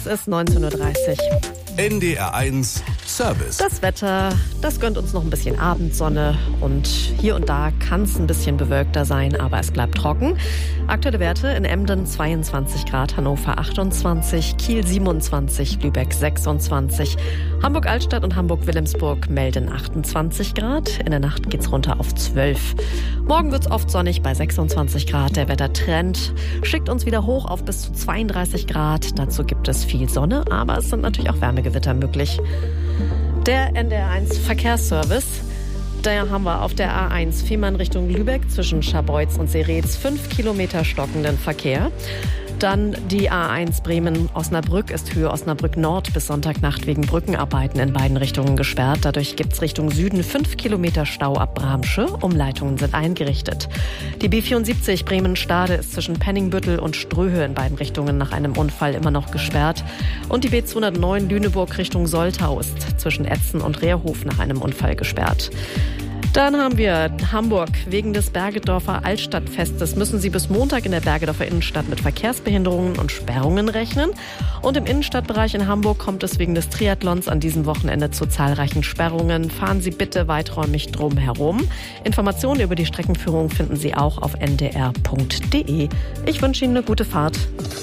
Es ist 19:30 Uhr. NDR1 Service. Das Wetter, das gönnt uns noch ein bisschen Abendsonne und hier und da kann es ein bisschen bewölkter sein, aber es bleibt trocken. Aktuelle Werte in Emden 22 Grad, Hannover 28, Kiel 27, Lübeck 26, Hamburg-Altstadt und Hamburg-Wilhelmsburg melden 28 Grad. In der Nacht geht's runter auf 12. Morgen wird's oft sonnig bei 26 Grad. Der Wettertrend schickt uns wieder hoch auf bis zu 32 Grad. Dazu gibt es viel Sonne, aber es sind natürlich auch Wärmegewitter möglich. Der NDR1 Verkehrsservice. Da haben wir auf der A1 Fehmarn Richtung Lübeck zwischen Scharbeutz und Seretz 5 Kilometer stockenden Verkehr. Dann die A1 Bremen-Osnabrück ist Höhe Osnabrück Nord bis Sonntagnacht wegen Brückenarbeiten in beiden Richtungen gesperrt. Dadurch gibt's Richtung Süden 5 Kilometer Stau ab Bramsche. Umleitungen sind eingerichtet. Die B74 Bremen-Stade ist zwischen Penningbüttel und Ströhe in beiden Richtungen nach einem Unfall immer noch gesperrt. Und die B209 Lüneburg Richtung Soltau ist zwischen Etzen und Rehrhof nach einem Unfall gesperrt. Dann haben wir Hamburg. Wegen des Bergedorfer Altstadtfestes müssen Sie bis Montag in der Bergedorfer Innenstadt mit Verkehrsbehinderungen und Sperrungen rechnen. Und im Innenstadtbereich in Hamburg kommt es wegen des Triathlons an diesem Wochenende zu zahlreichen Sperrungen. Fahren Sie bitte weiträumig drum herum. Informationen über die Streckenführung finden Sie auch auf ndr.de. Ich wünsche Ihnen eine gute Fahrt.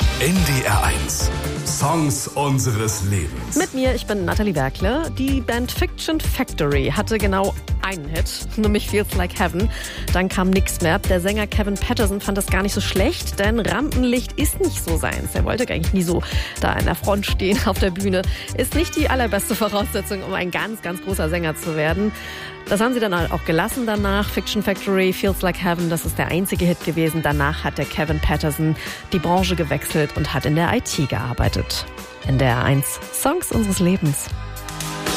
NDR1 Songs unseres Lebens. Mit mir, ich bin Nathalie Werkle. Die Band Fiction Factory hatte genau einen Hit, nämlich Feels Like Heaven. Dann kam nichts mehr. Der Sänger Kevin Patterson fand das gar nicht so schlecht, denn Rampenlicht ist nicht so seins. Er wollte eigentlich nie so da in der Front stehen auf der Bühne. Ist nicht die allerbeste Voraussetzung, um ein ganz, ganz großer Sänger zu werden. Das haben sie dann auch gelassen danach. Fiction Factory, Feels Like Heaven, das ist der einzige Hit gewesen. Danach hat der Kevin Patterson die Branche gewechselt und hat in der IT gearbeitet. NDR1 Songs unseres Lebens.